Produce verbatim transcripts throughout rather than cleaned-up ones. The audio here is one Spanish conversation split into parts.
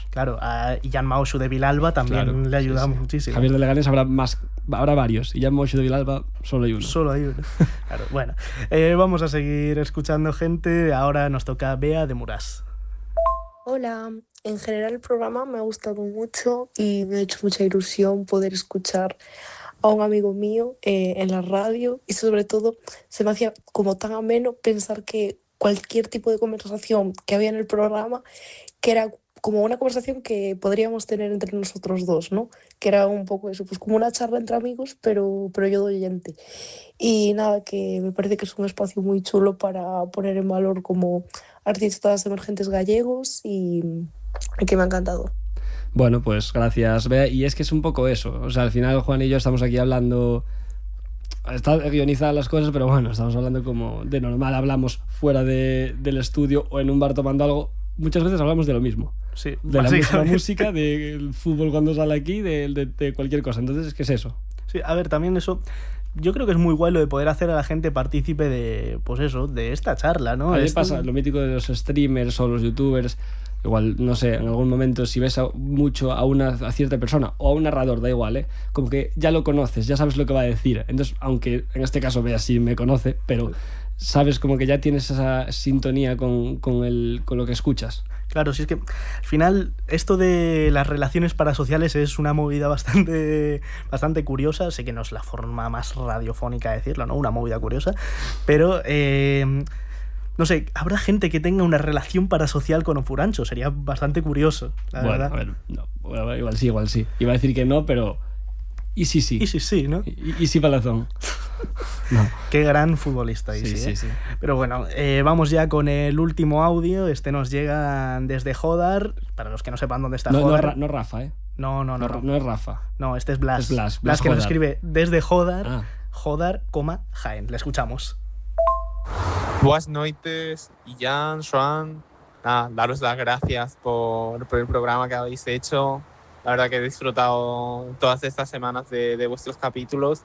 Claro, a Jan Maushu de Vilalba también Claro, le ayudamos sí, sí. muchísimo. Javier de Leganés habrá más, habrá varios. Y Jan Maushu de Vilalba solo hay uno. Solo hay uno. Claro, bueno, eh, vamos a seguir escuchando gente. Ahora nos toca Bea de Murás. Hola, en general el programa me ha gustado mucho y me ha hecho mucha ilusión poder escuchar a un amigo mío eh, en la radio, y sobre todo se me hacía como tan ameno pensar que cualquier tipo de conversación que había en el programa, que era como una conversación que podríamos tener entre nosotros dos, ¿no? Que era un poco eso, pues como una charla entre amigos, pero, pero yo de oyente. Y nada, que me parece que es un espacio muy chulo para poner en valor como artistas emergentes gallegos y, y que me ha encantado. Bueno, pues gracias, Bea. Y es que es un poco eso. O sea, al final Juan y yo estamos aquí hablando... Está guionizadas las cosas, pero bueno, estamos hablando como de normal. Hablamos fuera de, del estudio o en un bar tomando algo. Muchas veces hablamos de lo mismo. Sí, de la misma música, del fútbol cuando sale aquí, de, de, de cualquier cosa. Entonces, es que es eso. Sí, a ver, también eso... Yo creo que es muy guay lo de poder hacer a la gente partícipe de, pues eso, de esta charla, ¿no? A mí me Esto... pasa lo mítico de los streamers o los youtubers. Igual, no sé, en algún momento si ves a, mucho a una a cierta persona o a un narrador, da igual, ¿eh? Como que ya lo conoces, ya sabes lo que va a decir. Entonces, aunque en este caso Bea sí me conoce, pero sabes como que ya tienes esa sintonía con, con, el, con lo que escuchas. Claro, si es que al final esto de las relaciones parasociales es una movida bastante, bastante curiosa. Sé que no es la forma más radiofónica de decirlo, ¿no? Una movida curiosa, pero... Eh, no sé, habrá gente que tenga una relación parasocial con Ofurancho. Sería bastante curioso, la bueno, verdad. a ver, no, igual sí, igual sí. Iba a decir que no, pero... Y sí, sí. Y sí, sí, ¿no? Y, y sí, Palazón. No. Qué gran futbolista. Y sí, sí, sí, ¿eh? sí. Pero bueno, eh, vamos ya con el último audio. Este nos llega desde Jodar. Para los que no sepan dónde está no, Jodar. No, no Rafa, ¿eh? No, no, no. No, no es Rafa. No, este es Blas. Es Blas. Blas, Blas que nos Jodar. escribe desde Jodar, ah. Jodar, coma, Jaén. Le escuchamos. Buenas noches, Ian, Joan. Nada, daros las gracias por, por el programa que habéis hecho. La verdad que he disfrutado todas estas semanas de, de vuestros capítulos.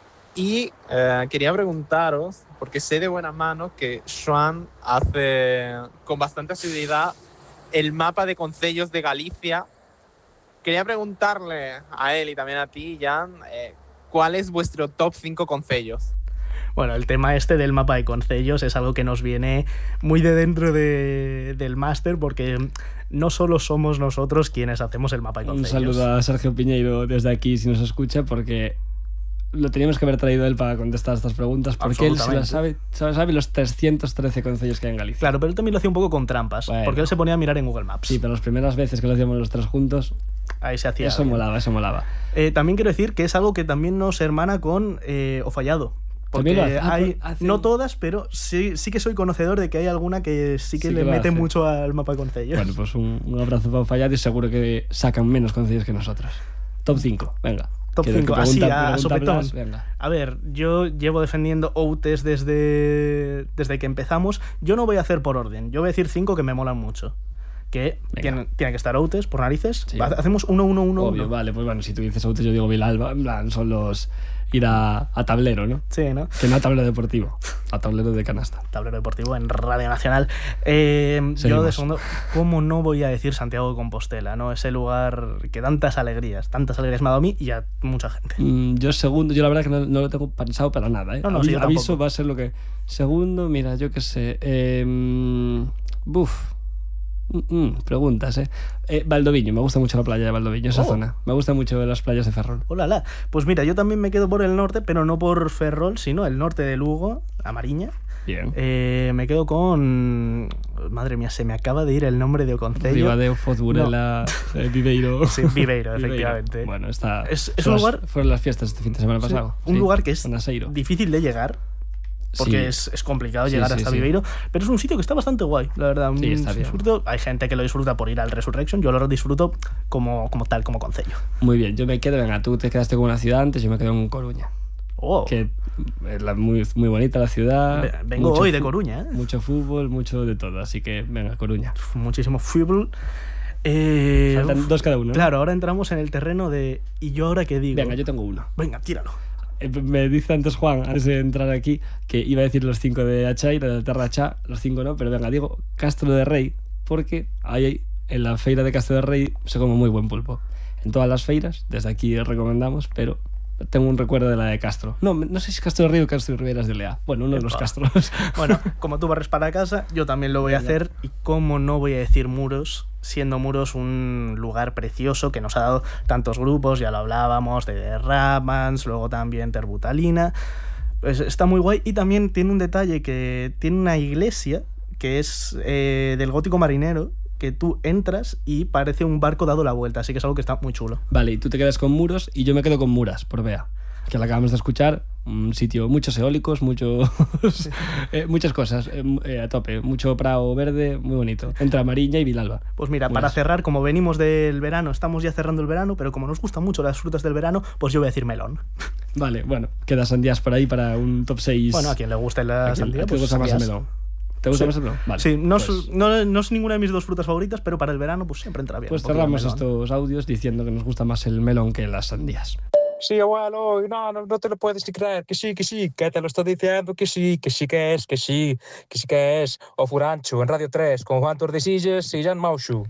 Y eh, quería preguntaros, porque sé de buena mano que Joan hace con bastante asiduidad el mapa de concellos de Galicia. Quería preguntarle a él y también a ti, Jan, eh, ¿cuál es vuestro top cinco concellos? Bueno, el tema este del mapa de concellos es algo que nos viene muy de dentro de, del máster, porque no solo somos nosotros quienes hacemos el mapa de concellos. Un saludo a Sergio Piñeiro desde aquí si nos escucha, porque lo teníamos que haber traído él para contestar estas preguntas, porque él se las sabe, sabe los trescientos trece concellos que hay en Galicia. Claro, pero él también lo hacía un poco con trampas, bueno, porque él se ponía a mirar en Google Maps. Sí, pero las primeras veces que lo hacíamos los tres juntos, ahí se hacía. Eso bien. molaba, eso molaba. Eh, también quiero decir que es algo que también nos hermana con eh, O Fallado. Porque hace, hay, hace... no todas, pero sí, sí que soy conocedor de que hay alguna que sí que sí le que mete hace. mucho al mapa de concellos. Bueno, pues un, un abrazo para Fallado y seguro que sacan menos concellos que nosotros. Top cinco, venga. Top cinco, así a sopetón. A ver, yo llevo defendiendo Outes desde, desde que empezamos. Yo no voy a hacer por orden, yo voy a decir cinco que me molan mucho. Que tiene, tiene que estar Outes, por narices. Sí. Hacemos uno, uno, uno, Obvio, uno. Vale, pues bueno, si tú dices Outes, yo digo Vilalba. En plan, son los... ir a, a tablero, ¿no? Sí, ¿no? Que no a tablero deportivo, a tablero de canasta. Tablero deportivo en Radio Nacional. Eh, yo de segundo, ¿cómo no voy a decir Santiago de Compostela, ¿no? Ese lugar que tantas alegrías, tantas alegrías me ha dado a mí y a mucha gente. Mm, yo segundo, yo la verdad que no, no lo tengo pensado para nada, ¿eh? No, no, Aviso, sí, aviso va a ser lo que... Segundo, mira, yo qué sé... Eh, buf... Mm, preguntas, ¿eh? eh Valdoviño, me gusta mucho la playa de Valdoviño, esa oh. zona. Me gusta mucho las playas de Ferrol. Hola, pues mira, yo también me quedo por el norte, pero no por Ferrol, sino el norte de Lugo, a Mariña. Bien. Eh, me quedo con... Madre mía, se me acaba de ir el nombre de concello. Ribadeo, Fozburela, no. eh, Viveiro. Sí, Viveiro, efectivamente. Viveiro. Bueno, está... Es, es un lugar... Fueron las fiestas este fin de semana pasado. Sí, un sí, lugar que es difícil de llegar. Porque sí. es, es complicado llegar sí, sí, hasta sí. Viveiro, pero es un sitio que está bastante guay, la verdad. Sí, está bien. Hay gente que lo disfruta por ir al Resurrection, yo lo disfruto como, como tal, como concello. Muy bien, yo me quedo, venga, tú te quedaste con una ciudad antes, yo me quedo en Coruña. Oh. Que es la, muy, muy bonita la ciudad. Vengo hoy de Coruña, ¿eh? Mucho fútbol, mucho de todo, así que venga, Coruña. Muchísimo fútbol. Eh, Faltan dos cada uno. Claro, ahora entramos en el terreno de ¿y yo ahora qué digo? Venga, yo tengo uno. Venga, tíralo. Me dice antes Juan, antes de entrar aquí, que iba a decir los cinco de Achai, de Terra Achá, los cinco no, pero venga, digo Castro de Rey, porque ahí en la feira de Castro de Rei se come muy buen pulpo. En todas las feiras, desde aquí recomendamos, pero tengo un recuerdo de la de Castro. No, no sé si es Castro de Rei o Castro de Riberas de Lea. Bueno, uno de los Castros. Bueno, como tú barres para casa, yo también lo voy a hacer. Y cómo no voy a decir Muros, siendo Muros un lugar precioso que nos ha dado tantos grupos, ya lo hablábamos, de Ramans, luego también Terbutalina. Pues está muy guay y también tiene un detalle que tiene una iglesia que es eh, del gótico marinero, que tú entras y parece un barco dado la vuelta, así que es algo que está muy chulo. Vale, y tú te quedas con Muros y yo me quedo con Muras, por Bea, que la acabamos de escuchar. Un sitio, muchos eólicos, mucho, eh, muchas cosas eh, a tope, mucho prado verde, muy bonito, entre Amariña y Vilalba. Pues mira, Muras. Para cerrar, como venimos del verano, estamos ya cerrando el verano, pero como nos gustan mucho las frutas del verano, pues yo voy a decir melón. Vale, bueno, queda sandías por ahí para un top seis. Bueno, a quien le guste la ¿A sandía, ¿Te pues gusta más el sandías. melón? ¿Te gusta Sí. más el melón? Vale, Sí, no, pues, es, no, no es ninguna de mis dos frutas favoritas, pero para el verano pues siempre entra bien. pues un poquito de cerramos melón. estos audios diciendo que nos gusta más el melón que las sandías. Sí, abuelo, no, no, no te lo puedes ni creer, que sí, que sí, que te lo estoy diciendo, que sí, que sí que es, que sí, que sí que es. O Furancho, en Radio tres, con Juan Tordesillas y Jan Maushu.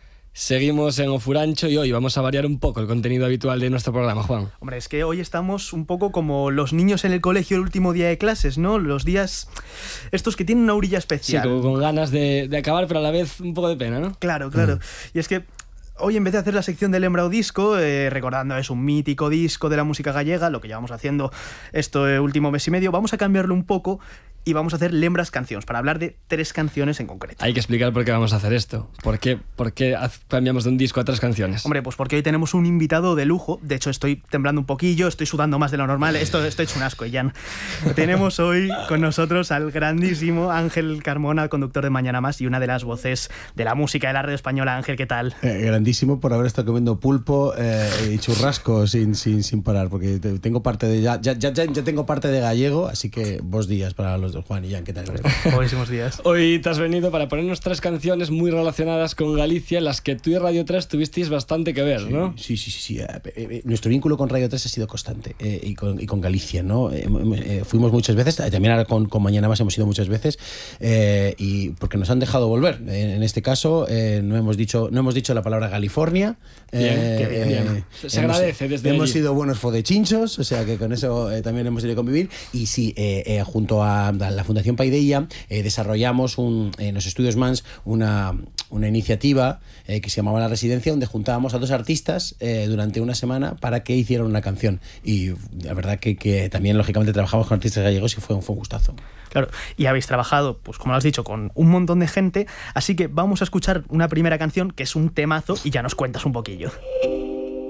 Seguimos en Ofurancho y hoy vamos a variar un poco el contenido habitual de nuestro programa, Juan. Hombre, es que hoy estamos un poco como los niños en el colegio el último día de clases, ¿no? Los días estos que tienen una orilla Sí, especial. como con ganas de, de acabar, pero a la vez un poco de pena, ¿no? Claro, claro. Mm. Y es que hoy, en vez de hacer la sección del Lembrao Disco, eh, recordando es un mítico disco de la música gallega, lo que llevamos haciendo este último mes y medio, vamos a cambiarlo un poco y vamos a hacer Lembras Canciones, para hablar de tres canciones en concreto. Hay que explicar por qué vamos a hacer esto. ¿Por qué, por qué haz- cambiamos de un disco a tres canciones? Hombre, pues porque hoy tenemos un invitado de lujo. De hecho, estoy temblando un poquillo, estoy sudando más de lo normal. Esto, esto es un asco, Jan. Tenemos hoy con nosotros al grandísimo Ángel Carmona, conductor de Mañana Más y una de las voces de la música de la radio española. Ángel, ¿qué tal? Eh, grandísimo por haber estado comiendo pulpo eh, y churrasco sin, sin, sin parar, porque te- tengo parte de ya, ya, ya, ya ya tengo parte de gallego, así que vos días para los dos, Juan y Jan, ¿qué tal? Buenísimos días. Hoy te has venido para ponernos tres canciones muy relacionadas con Galicia, en las que tú y Radio tres tuvisteis bastante que ver, ¿no? Sí, sí, sí, sí. Eh, eh, nuestro vínculo con Radio tres ha sido constante eh, y, con, y con Galicia, ¿no? Eh, eh, fuimos muchas veces, eh, también ahora con, con Mañana Más hemos ido muchas veces eh, y porque nos han dejado volver. Eh, en este caso eh, no hemos dicho no hemos dicho la palabra California. Bien, eh, qué bien, bien. Se- se hemos- agradece desde Hemos allí. sido buenos fodechinchos, o sea que con eso eh, también hemos ido a convivir. Y sí, eh, eh, junto a la Fundación Paideia eh, desarrollamos un, en los estudios Mans una, una iniciativa eh, que se llamaba La Residencia, donde juntábamos a dos artistas eh, durante una semana para que hicieran una canción. Y la verdad que, que también, lógicamente, trabajamos con artistas gallegos y fue, un- fue un gustazo. Claro, y habéis trabajado, pues como lo has dicho, con un montón de gente, así que vamos a escuchar una primera canción que es un temazo y ya nos cuentas un poquillo.